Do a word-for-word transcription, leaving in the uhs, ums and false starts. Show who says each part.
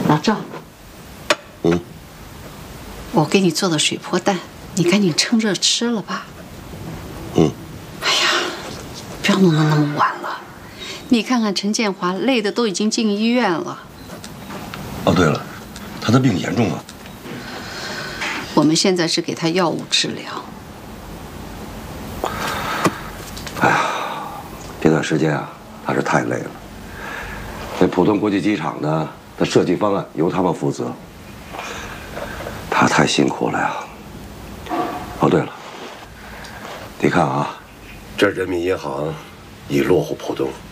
Speaker 1: 老赵，
Speaker 2: 嗯，
Speaker 1: 我给你做的水波蛋，你赶紧趁热吃了吧。
Speaker 2: 嗯。
Speaker 1: 哎呀，不要弄得那么晚了。你看看陈建华，累的都已经进医院了。
Speaker 2: 哦，对了，他的病严重吗？
Speaker 1: 我们现在是给他药物治疗。
Speaker 2: 哎呀，这段时间啊，他是太累了。那浦东国际机场呢，的设计方案由他们负责，他太辛苦了呀。哦，对了，你看啊，这人民银行已落户浦东。